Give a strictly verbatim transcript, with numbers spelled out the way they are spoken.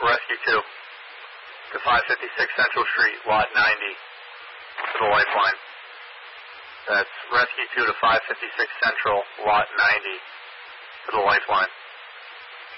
Rescue two to five fifty-six Central Street, lot ninety, to the lifeline. That's Rescue two to five fifty-six Central, lot ninety, to the lifeline.